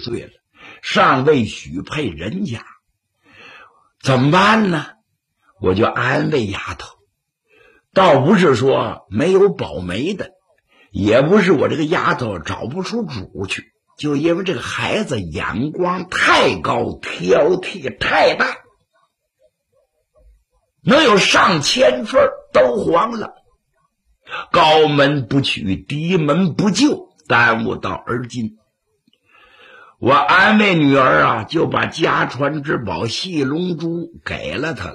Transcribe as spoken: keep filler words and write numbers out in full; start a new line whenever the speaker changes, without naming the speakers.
岁了，尚未许配人家，怎么办呢？我就安慰丫头，倒不是说没有保媒的，也不是我这个丫头找不出主去，就因为这个孩子眼光太高，挑剔太大，能有上千份都黄了，高门不取，低门不就，耽误到而今。我安慰女儿啊，就把家传之宝细龙珠给了她了。